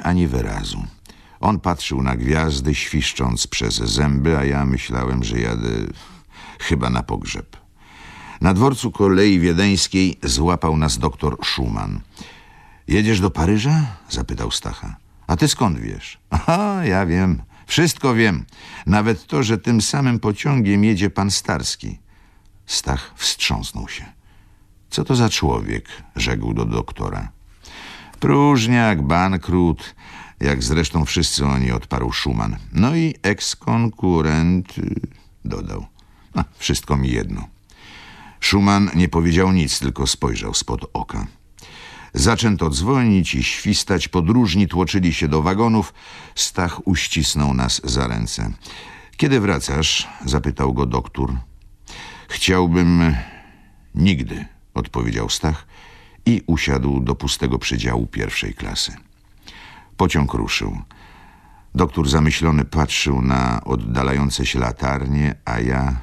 mnie ani wyrazu. On patrzył na gwiazdy, świszcząc przez zęby, a ja myślałem, że jadę chyba na pogrzeb. Na dworcu kolei wiedeńskiej złapał nas doktor Schumann. Jedziesz do Paryża? Zapytał Stacha. A ty skąd wiesz? Aha, ja wiem. Wszystko wiem. Nawet to, że tym samym pociągiem jedzie pan Starski. Stach wstrząsnął się. Co to za człowiek? Rzekł do doktora. Próżniak, bankrut, jak zresztą wszyscy oni, odparł Schumann. No i ekskonkurent, dodał. Wszystko mi jedno. Schumann nie powiedział nic, tylko spojrzał spod oka. Zaczęto dzwonić i świstać, podróżni tłoczyli się do wagonów. Stach uścisnął nas za ręce. Kiedy wracasz? Zapytał go doktor. Chciałbym nigdy, odpowiedział Stach i usiadł do pustego przedziału pierwszej klasy. Pociąg ruszył. Doktor zamyślony patrzył na oddalające się latarnie, a ja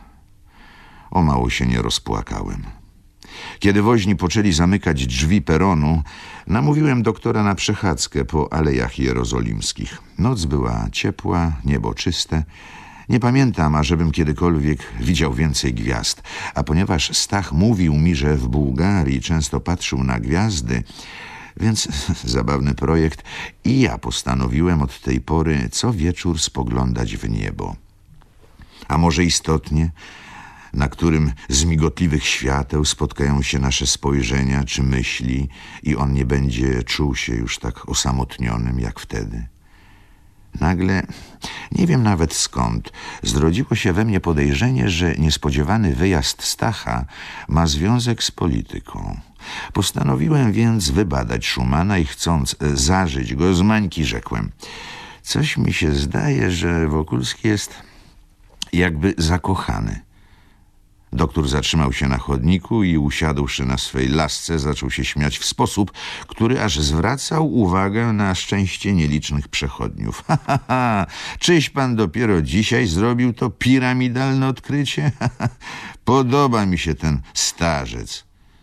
o mało się nie rozpłakałem. Kiedy woźni poczęli zamykać drzwi peronu, namówiłem doktora na przechadzkę po alejach jerozolimskich. Noc była ciepła, niebo czyste. Nie pamiętam, ażebym kiedykolwiek widział więcej gwiazd. A ponieważ Stach mówił mi, że w Bułgarii często patrzył na gwiazdy, więc zabawny projekt, i ja postanowiłem od tej pory co wieczór spoglądać w niebo. A może istotnie, na którym z migotliwych świateł spotkają się nasze spojrzenia czy myśli i on nie będzie czuł się już tak osamotnionym jak wtedy. Nagle, nie wiem nawet skąd, zrodziło się we mnie podejrzenie, że niespodziewany wyjazd Stacha ma związek z polityką. Postanowiłem więc wybadać Schumana i chcąc zażyć go z mańki, rzekłem: coś mi się zdaje, że Wokulski jest jakby zakochany. Doktor zatrzymał się na chodniku i usiadłszy na swej lasce, zaczął się śmiać w sposób, który aż zwracał uwagę na szczęście nielicznych przechodniów. Ha, czyś pan dopiero dzisiaj zrobił to piramidalne odkrycie? Podoba mi się ten starzec.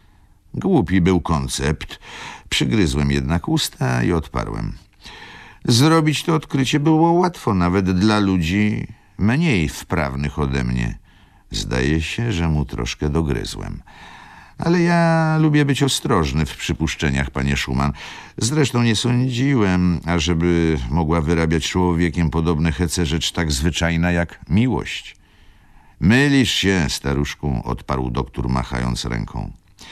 Głupi był koncept. Przygryzłem jednak usta i odparłem. Zrobić to odkrycie było łatwo, nawet dla ludzi mniej wprawnych ode mnie. Zdaje się, że mu troszkę dogryzłem. Ale ja lubię być ostrożny w przypuszczeniach, panie Schumann. Zresztą nie sądziłem, ażeby mogła wyrabiać człowiekiem podobne hece rzecz tak zwyczajna jak miłość. Mylisz się, staruszku, odparł doktor, machając ręką.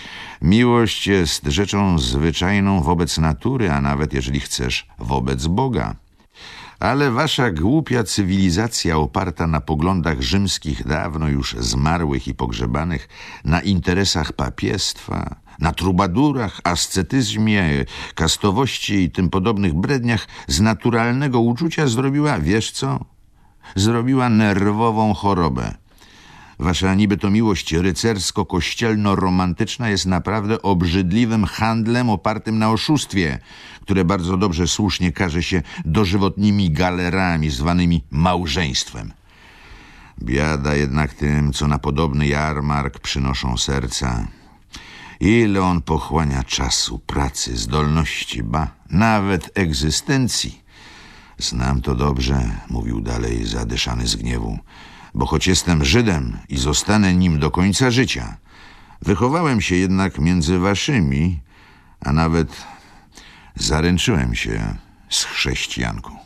Miłość jest rzeczą zwyczajną wobec natury, a nawet, jeżeli chcesz, wobec Boga. Ale wasza głupia cywilizacja oparta na poglądach rzymskich, dawno już zmarłych i pogrzebanych, na interesach papiestwa, na trubadurach, ascetyzmie, kastowości i tym podobnych bredniach, z naturalnego uczucia zrobiła, wiesz co? Zrobiła nerwową chorobę. Wasza niby to miłość rycersko-kościelno-romantyczna jest naprawdę obrzydliwym handlem opartym na oszustwie, które bardzo dobrze słusznie każe się dożywotnimi galerami zwanymi małżeństwem. Biada jednak tym, co na podobny jarmark przynoszą serca. Ile on pochłania czasu, pracy, zdolności, ba, nawet egzystencji. Znam to dobrze, mówił dalej zadyszany z gniewu, bo choć jestem Żydem i zostanę nim do końca życia, wychowałem się jednak między waszymi, a nawet zaręczyłem się z chrześcijanką.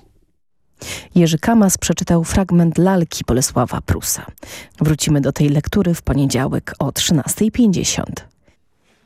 Jerzy Kamas przeczytał fragment lalki Bolesława Prusa. Wrócimy do tej lektury w poniedziałek o 13:50.